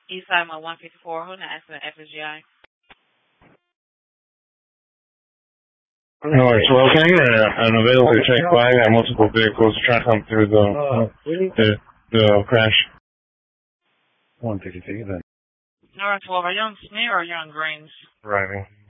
Eastside my 154. Who not accident FSGI? No, it's well, can I get an available check flag? I have multiple vehicles trying to come through the crash. 153 then. North 12, are you on Smith or are you on Greens? Driving.